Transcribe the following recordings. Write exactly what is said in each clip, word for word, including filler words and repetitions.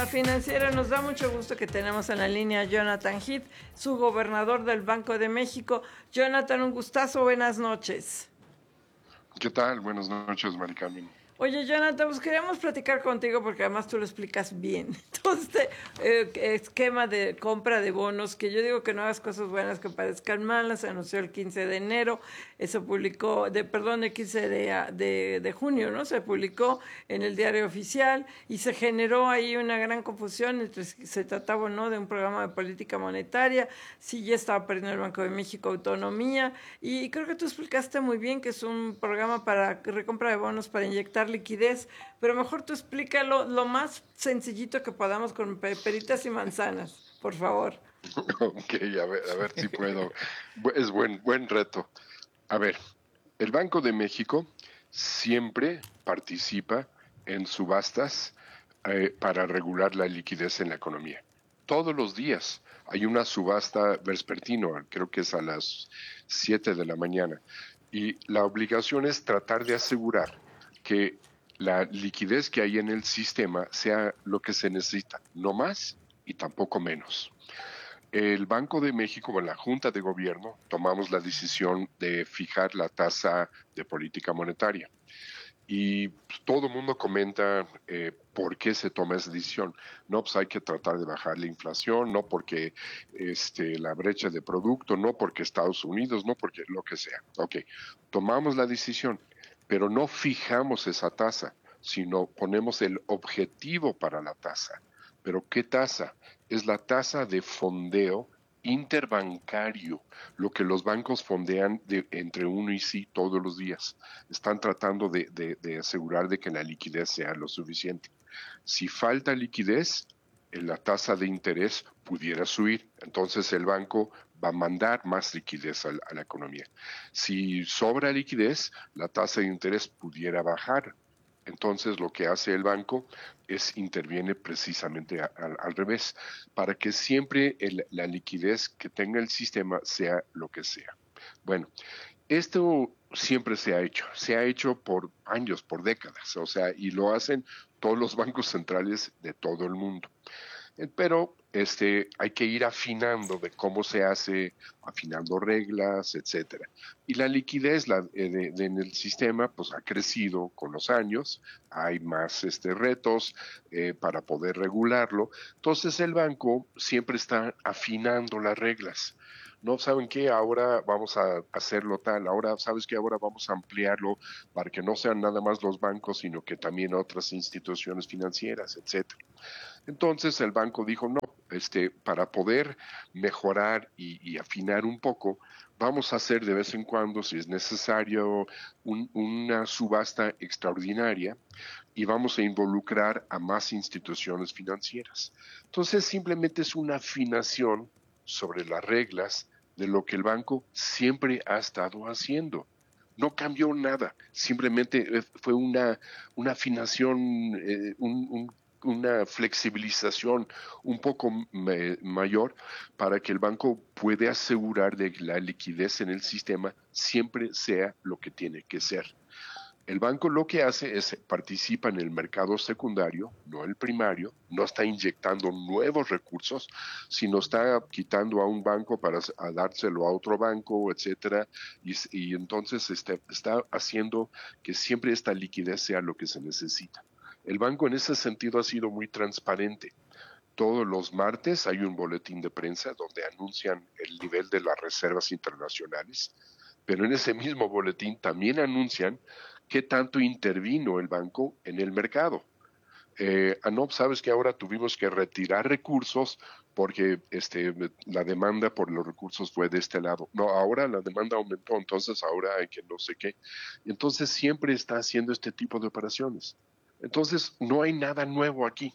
Zona Financiera. Nos da mucho gusto que tenemos en la línea a Jonathan Heath, su gobernador del Banco de México. Jonathan, un gustazo, buenas noches. ¿Qué tal? Buenas noches, Mari Carmen. Oye, Jonathan, pues queríamos platicar contigo porque además tú lo explicas bien. Todo este eh, esquema de compra de bonos, que yo digo que no hagas cosas buenas que parezcan malas, se anunció el quince de enero, eso publicó, de perdón, el quince de, de, de junio, ¿no? Se publicó en el diario oficial y se generó ahí una gran confusión entre si se trataba o no de un programa de política monetaria, si ya estaba perdiendo el Banco de México autonomía, y creo que tú explicaste muy bien que es un programa para recompra de bonos para inyectar liquidez, pero mejor tú explícalo lo más sencillito que podamos con peritas y manzanas, por favor. Ok, a ver, a ver si puedo. Es buen, buen reto. A ver, el Banco de México siempre participa en subastas eh, para regular la liquidez en la economía. Todos los días hay una subasta vespertino, creo que es a las siete de la mañana, y la obligación es tratar de asegurar que la liquidez que hay en el sistema sea lo que se necesita, no más y tampoco menos. El Banco de México, o la Junta de Gobierno, tomamos la decisión de fijar la tasa de política monetaria. Y pues, todo el mundo comenta eh, por qué se toma esa decisión. No, pues hay que tratar de bajar la inflación, no porque este, la brecha de producto, no porque Estados Unidos, no porque lo que sea. Ok, tomamos la decisión, pero no fijamos esa tasa, sino ponemos el objetivo para la tasa. ¿Pero qué tasa? Es la tasa de fondeo interbancario, lo que los bancos fondean de, entre uno y sí todos los días. Están tratando de, de, de asegurar de que la liquidez sea lo suficiente. Si falta liquidez, la tasa de interés pudiera subir, entonces el banco va a mandar más liquidez a la, a la economía. Si sobra liquidez, la tasa de interés pudiera bajar. Entonces lo que hace el banco es interviene precisamente a, a, al revés, para que siempre el, la liquidez que tenga el sistema sea lo que sea. Bueno, esto siempre se ha hecho, se ha hecho por años, por décadas, o sea, y lo hacen todos los bancos centrales de todo el mundo. Pero este, hay que ir afinando de cómo se hace, afinando reglas, etcétera. Y la liquidez la, de, de, en el sistema pues ha crecido con los años, hay más este, retos eh, para poder regularlo. Entonces el banco siempre está afinando las reglas. No, ¿saben qué? Ahora vamos a hacerlo tal, ahora, ¿sabes qué? Ahora vamos a ampliarlo para que no sean nada más los bancos, sino que también otras instituciones financieras, etcétera. Entonces el banco dijo, no, este, para poder mejorar y, y afinar un poco, vamos a hacer de vez en cuando, si es necesario, un, una subasta extraordinaria y vamos a involucrar a más instituciones financieras. Entonces simplemente es una afinación sobre las reglas de lo que el banco siempre ha estado haciendo. No cambió nada, simplemente fue una, una afinación, eh, un, un una flexibilización un poco me, mayor para que el banco pueda asegurar de que la liquidez en el sistema siempre sea lo que tiene que ser. El banco lo que hace es participa en el mercado secundario, no el primario, no está inyectando nuevos recursos, sino está quitando a un banco para a dárselo a otro banco, etcétera, y, y entonces está, está haciendo que siempre esta liquidez sea lo que se necesita. El banco en ese sentido ha sido muy transparente. Todos los martes hay un boletín de prensa donde anuncian el nivel de las reservas internacionales, pero en ese mismo boletín también anuncian qué tanto intervino el banco en el mercado. Eh, no, sabes que ahora tuvimos que retirar recursos porque este, la demanda por los recursos fue de este lado. No, ahora la demanda aumentó, entonces ahora hay que no sé qué. Entonces siempre está haciendo este tipo de operaciones. Entonces no hay nada nuevo aquí.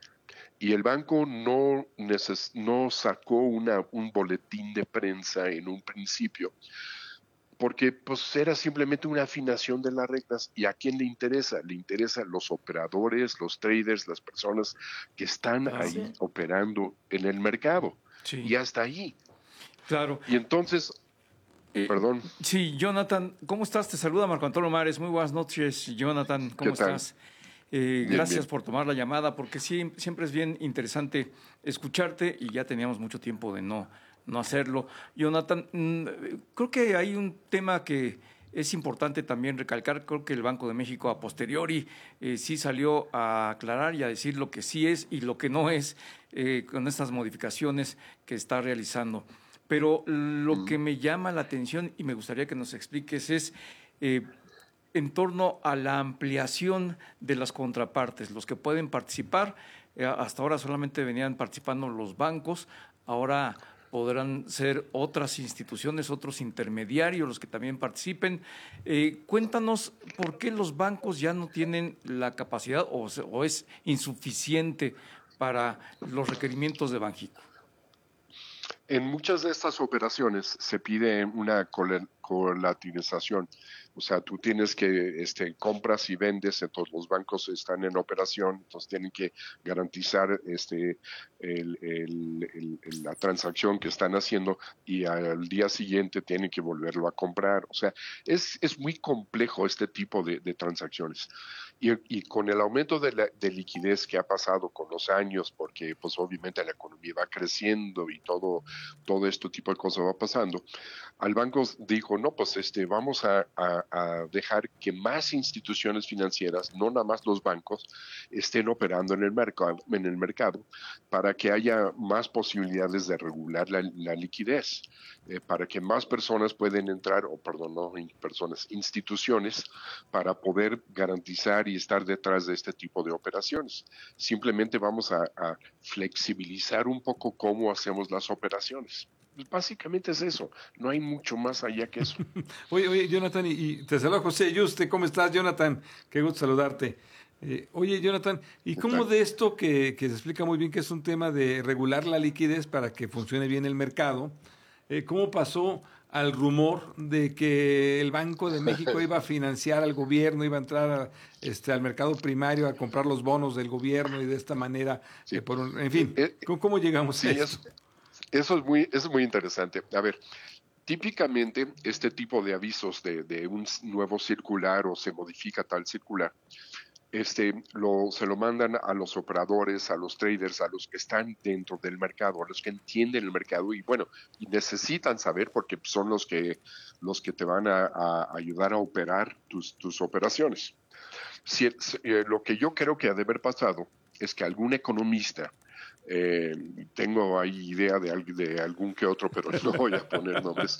Y el banco no, neces- no sacó una, un boletín de prensa en un principio, porque pues era simplemente una afinación de las reglas. ¿Y a quién le interesa? Le interesan los operadores, los traders, las personas que están Claro. ahí Sí. operando en el mercado. Sí. Y hasta ahí. Claro. Y entonces, Eh, perdón. Sí, Jonathan, ¿cómo estás? Te saluda Marco Antonio Mares. Muy buenas noches, Jonathan, ¿cómo ¿Qué tal? estás? Eh, gracias por tomar la llamada, porque sí, siempre es bien interesante escucharte y ya teníamos mucho tiempo de no, no hacerlo. Jonathan, mmm, creo que hay un tema que es importante también recalcar. Creo que el Banco de México a posteriori eh, sí salió a aclarar y a decir lo que sí es y lo que no es eh, con estas modificaciones que está realizando. Pero lo que me llama la atención y me gustaría que nos expliques es eh, en torno a la ampliación de las contrapartes, los que pueden participar. Eh, hasta ahora solamente venían participando los bancos, ahora podrán ser otras instituciones, otros intermediarios los que también participen. Eh, cuéntanos por qué los bancos ya no tienen la capacidad o, o es insuficiente para los requerimientos de Banxico. En muchas de estas operaciones se pide una colateralización, o sea, tú tienes que este, compras y vendes, entonces los bancos están en operación, entonces tienen que garantizar este, el, el, el, la transacción que están haciendo y al día siguiente tienen que volverlo a comprar. O sea, es, es muy complejo este tipo de, de transacciones. Y, y con el aumento de, la, de liquidez que ha pasado con los años, porque pues obviamente la economía va creciendo y todo, todo este tipo de cosas va pasando, al banco dijo, no, pues este, vamos a, a, a dejar que más instituciones financieras, no nada más los bancos, estén operando en el mercado, en el mercado para que haya más posibilidades de regular la, la liquidez, eh, para que más personas puedan entrar, o perdón, no personas, instituciones, para poder garantizar y estar detrás de este tipo de operaciones. Simplemente vamos a, a flexibilizar un poco cómo hacemos las operaciones. Básicamente es eso, no hay mucho más allá que eso. Oye, oye, Jonathan, y, y te saluda José Yuste, ¿cómo estás, Jonathan? Qué gusto saludarte. Eh, oye, Jonathan, ¿y cómo de esto que, que se explica muy bien que es un tema de regular la liquidez para que funcione bien el mercado, eh, cómo pasó al rumor de que el Banco de México iba a financiar al gobierno, iba a entrar a, este, al mercado primario a comprar los bonos del gobierno y de esta manera, sí. eh, por un, en fin, eh, ¿cómo, cómo llegamos sí, a eso? Es, eso es muy, eso es muy interesante. A ver, típicamente este tipo de avisos de, de un nuevo circular o se modifica tal circular, este, lo, se lo mandan a los operadores, a los traders, a los que están dentro del mercado, a los que entienden el mercado y bueno, y necesitan saber porque son los que, los que te van a, a ayudar a operar tus, tus operaciones. Si, eh, lo que yo creo que ha de haber pasado es que algún economista, Eh, tengo ahí idea de, de algún que otro, pero no voy a poner nombres,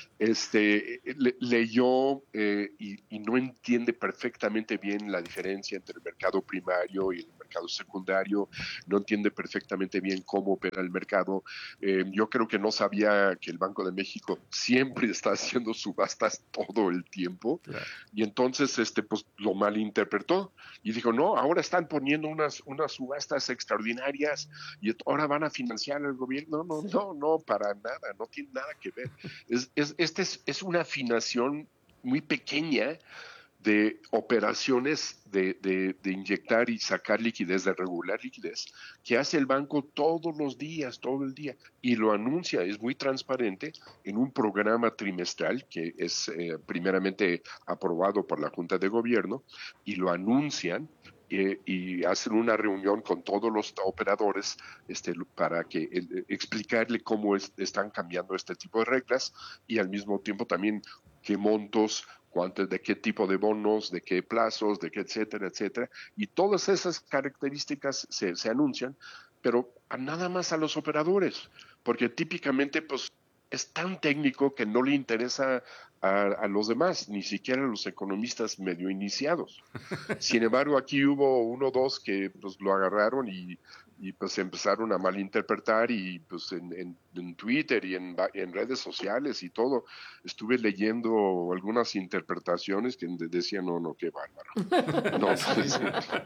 este, le, leyó eh, y, y no entiende perfectamente bien la diferencia entre el mercado primario y el mercado secundario, no entiende perfectamente bien cómo opera el mercado. Eh, yo creo que no sabía que el Banco de México siempre está haciendo subastas todo el tiempo, claro. Y entonces este, pues, lo malinterpretó y dijo, no, ahora están poniendo unas, unas subastas extraordinarias y ahora van a financiar al gobierno. No, no, no, no, para nada, no tiene nada que ver. Es, es, este es, es una afinación muy pequeña de operaciones de, de, de inyectar y sacar liquidez, de regular liquidez, que hace el banco todos los días, todo el día, y lo anuncia, es muy transparente, en un programa trimestral que es eh, primeramente aprobado por la Junta de Gobierno, y lo anuncian, Eh, y hacen una reunión con todos los operadores este, para que eh, explicarle cómo es, están cambiando este tipo de reglas y al mismo tiempo también qué montos, cuántos, de qué tipo de bonos, de qué plazos, de qué etcétera, etcétera. Y todas esas características se, se anuncian, pero a nada más a los operadores, porque típicamente pues es tan técnico que no le interesa a, a los demás, ni siquiera a los economistas medio iniciados. Sin embargo, aquí hubo uno o dos que pues, lo agarraron y, y pues empezaron a malinterpretar y pues en, en, en Twitter y en, en redes sociales y todo, estuve leyendo algunas interpretaciones que decían, no, no, qué bárbaro. No, pues,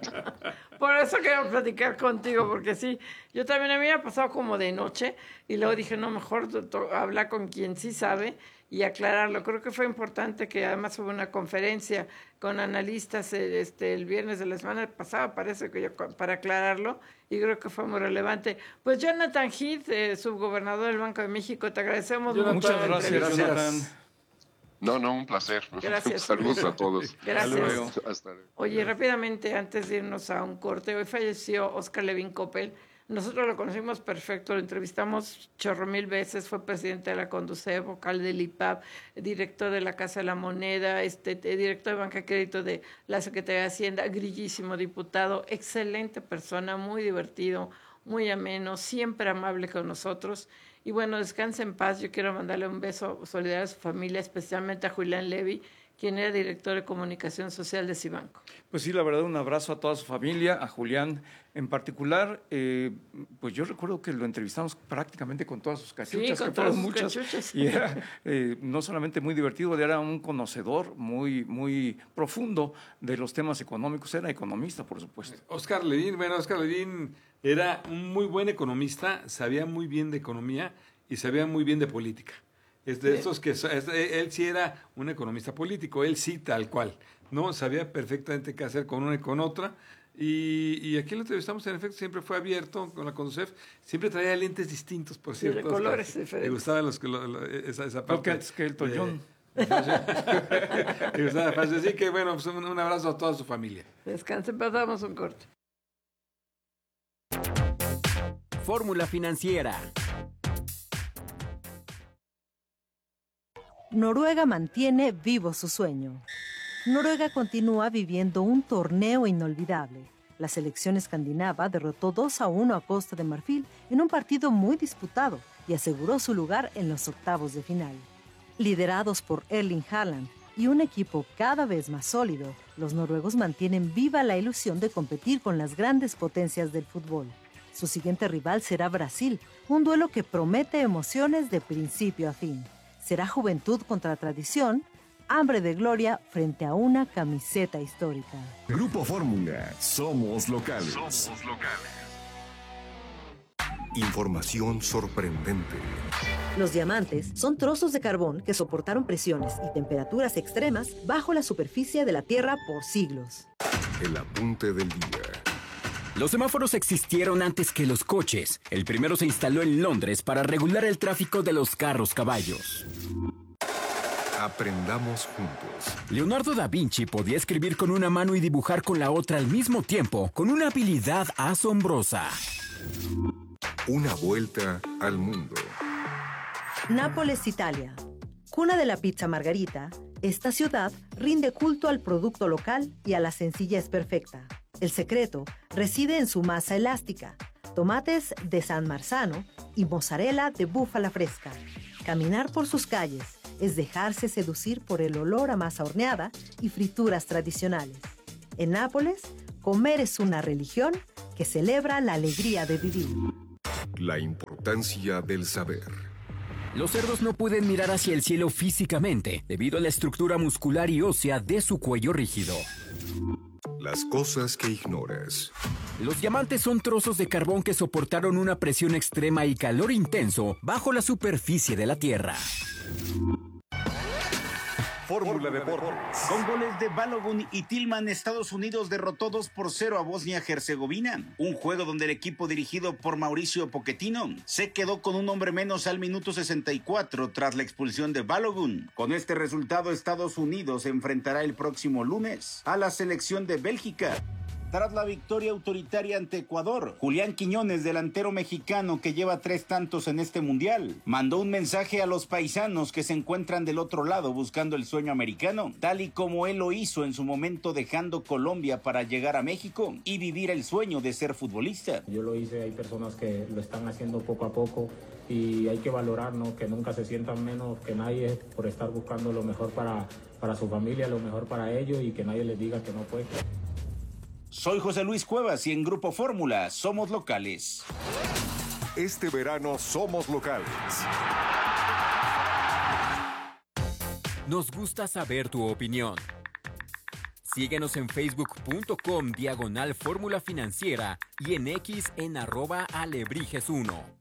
por eso quiero platicar contigo, porque sí, yo también a mí me ha pasado como de noche y luego dije, no, mejor hablar con quien sí sabe y aclararlo. Creo que fue importante que además hubo una conferencia con analistas este, el viernes de la semana pasada, parece que yo, para aclararlo, y creo que fue muy relevante. Pues Jonathan Heath, eh, subgobernador del Banco de México, te agradecemos Jonathan, mucho. Muchas gracias, Jonathan. No, no, un placer. Gracias. Saludos a todos. Gracias. Hasta luego. Oye, rápidamente, antes de irnos a un corte, hoy falleció Oscar Levin Coppel. Nosotros lo conocimos perfecto, lo entrevistamos chorro mil veces, fue presidente de la Conducef, vocal del I P A B, director de la Casa de la Moneda, este, director de Banca de Crédito de la Secretaría de Hacienda, grillísimo diputado, excelente persona, muy divertido, muy ameno, siempre amable con nosotros. Y bueno, descanse en paz. Yo quiero mandarle un beso solidario a su familia, especialmente a Julián Levy, quien era director de comunicación social de Cibanco. Pues sí, la verdad, un abrazo a toda su familia, a Julián en particular. Eh, pues yo recuerdo que lo entrevistamos prácticamente con todas sus cachuchas, Sí, con que fueron todas sus muchas. cachuchas. Y era eh, no solamente muy divertido, era un conocedor muy, muy profundo de los temas económicos. Era economista, por supuesto. Oscar Levin, bueno, Oscar Levin era un muy buen economista, sabía muy bien de economía y sabía muy bien de política. Es de Sí. estos que es, él sí era un economista político, él sí tal cual, ¿no? Sabía perfectamente qué hacer con una y con otra. Y, y aquí lo entrevistamos, en efecto, siempre fue abierto con la Conducef, siempre traía lentes distintos, por Sí, cierto. de colores Oscar. diferentes. Le gustaba los, lo, lo, esa, esa Creo parte. que antes que el Tollón. Le gustaba la frase. Así que bueno, pues un, un abrazo a toda su familia. Descanse, pasamos un corte. Fórmula Financiera. Noruega mantiene vivo su sueño. Noruega continúa viviendo un torneo inolvidable. La selección escandinava derrotó dos a uno a Costa de Marfil en un partido muy disputado y aseguró su lugar en los octavos de final. Liderados por Erling Haaland y un equipo cada vez más sólido, los noruegos mantienen viva la ilusión de competir con las grandes potencias del fútbol. Su siguiente rival será Brasil, un duelo que promete emociones de principio a fin. Será juventud contra tradición, hambre de gloria frente a una camiseta histórica. Grupo Fórmula, somos locales. Somos locales. Información sorprendente. Los diamantes son trozos de carbón que soportaron presiones y temperaturas extremas bajo la superficie de la Tierra por siglos. El apunte del día. Los semáforos existieron antes que los coches. El primero se instaló en Londres para regular el tráfico de los carros caballos. Aprendamos juntos. Leonardo da Vinci podía escribir con una mano y dibujar con la otra al mismo tiempo, con una habilidad asombrosa. Una vuelta al mundo. Nápoles, Italia. Cuna de la pizza margarita, esta ciudad rinde culto al producto local y a la sencillez perfecta. El secreto reside en su masa elástica, tomates de San Marzano y mozzarella de búfala fresca. Caminar por sus calles es dejarse seducir por el olor a masa horneada y frituras tradicionales. En Nápoles, comer es una religión que celebra la alegría de vivir. La importancia del saber. Los cerdos no pueden mirar hacia el cielo físicamente debido a la estructura muscular y ósea de su cuello rígido. Las cosas que ignoras. Los diamantes son trozos de carbón que soportaron una presión extrema y calor intenso bajo la superficie de la Tierra. Fórmula Deportes. Con goles de Balogun y Tillman, Estados Unidos derrotó dos por cero a Bosnia-Herzegovina. Un juego donde el equipo dirigido por Mauricio Pochettino se quedó con un hombre menos al minuto sesenta y cuatro tras la expulsión de Balogun. Con este resultado, Estados Unidos se enfrentará el próximo lunes a la selección de Bélgica. Tras la victoria autoritaria ante Ecuador, Julián Quiñones, delantero mexicano que lleva tres tantos en este mundial, mandó un mensaje a los paisanos que se encuentran del otro lado buscando el sueño americano, tal y como él lo hizo en su momento dejando Colombia para llegar a México y vivir el sueño de ser futbolista. Yo lo hice, hay personas que lo están haciendo poco a poco y hay que valorar, ¿no?, que nunca se sientan menos que nadie por estar buscando lo mejor para, para su familia, lo mejor para ellos y que nadie les diga que no puede. Soy José Luis Cuevas y en Grupo Fórmula somos locales. Este verano somos locales. Nos gusta saber tu opinión. Síguenos en facebook.com diagonal Fórmula Financiera y en X en arroba alebrijes uno.